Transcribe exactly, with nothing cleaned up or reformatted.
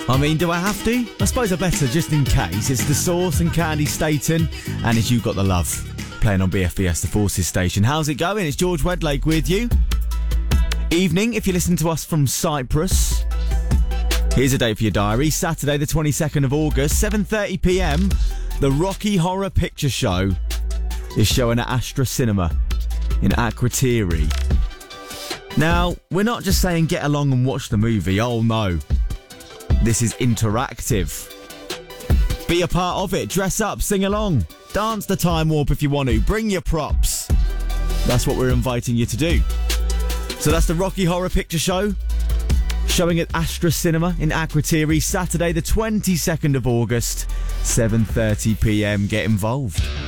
I mean, do I have to? I suppose I better, just in case. It's The Source and Candy Staten, and it's You Got the Love, playing on B F B S, the Forces station. How's it going? It's George Wedlake with you. Evening, if you listen to us from Cyprus. Here's a date for your diary. Saturday, the twenty-second of August, seven thirty p m, the Rocky Horror Picture Show is showing at Astra Cinema in Akrotiri. Now, we're not just saying get along and watch the movie. Oh, no. This is interactive. Be a part of it. Dress up, sing along, dance the time warp if you want to. Bring your props. That's what we're inviting you to do. So that's the Rocky Horror Picture Show, showing at Astra Cinema in Akrotiri, Saturday the twenty-second of August, seven thirty p m. Get involved.